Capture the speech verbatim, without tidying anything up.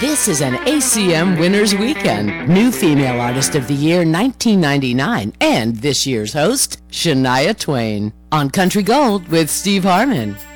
This is an A C M Winners Weekend. New Female Artist of the Year nineteen ninety-nine and this year's host, Shania Twain. On Country Gold with Steve Harmon.